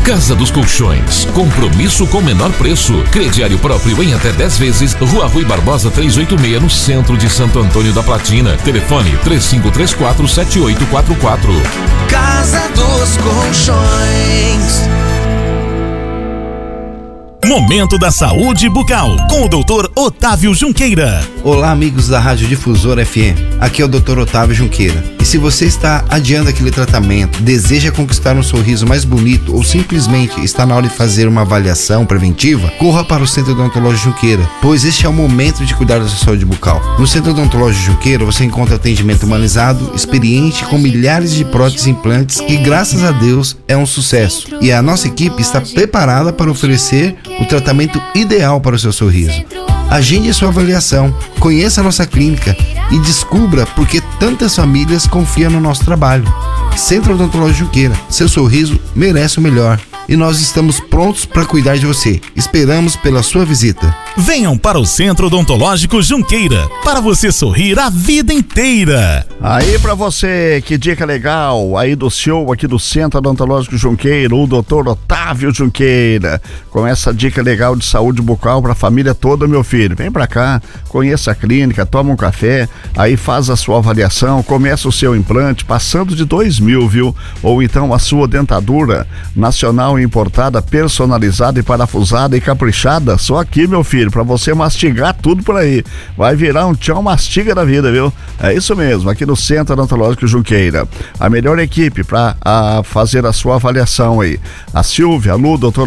Casa dos Colchões, compromisso com menor preço. Crediário próprio em até 10 vezes. Rua Rui Barbosa 386, no centro de Santo Antônio da Platina. Telefone 3534-7844. Casa dos Colchões. Momento da Saúde Bucal, com o Dr. Otávio Junqueira. Olá, amigos da Rádio Difusora FM. Aqui é o Dr. Otávio Junqueira. E se você está adiando aquele tratamento, deseja conquistar um sorriso mais bonito ou simplesmente está na hora de fazer uma avaliação preventiva, corra para o Centro Odontológico Junqueira, pois este é o momento de cuidar da sua saúde bucal. No Centro Odontológico Junqueira você encontra atendimento humanizado, experiente, com milhares de próteses e implantes que, graças a Deus, é um sucesso. E a nossa equipe está preparada para oferecer o tratamento ideal para o seu sorriso. Agende a sua avaliação, conheça a nossa clínica e descubra por que tantas famílias confiam no nosso trabalho. Centro Odontológico Junqueira, seu sorriso merece o melhor. E nós estamos prontos para cuidar de você. Esperamos pela sua visita. Venham para o Centro Odontológico Junqueira, para você sorrir a vida inteira. Aí pra você, que dica legal, aí do show aqui do Centro Odontológico Junqueira, o Dr. Otávio Junqueira, com essa dica legal de saúde bucal pra família toda, meu filho. Vem pra cá, conheça a clínica, toma um café, aí faz a sua avaliação, começa o seu implante, passando de 2.000, viu? Ou então a sua dentadura nacional importada, personalizada e parafusada e caprichada, só aqui, meu filho, pra você mastigar tudo por aí. Vai virar um tchau mastiga da vida, viu? É isso mesmo, aqui no Centro Odontológico Junqueira. A melhor equipe pra fazer a sua avaliação aí. A Silvia, a Lu, doutor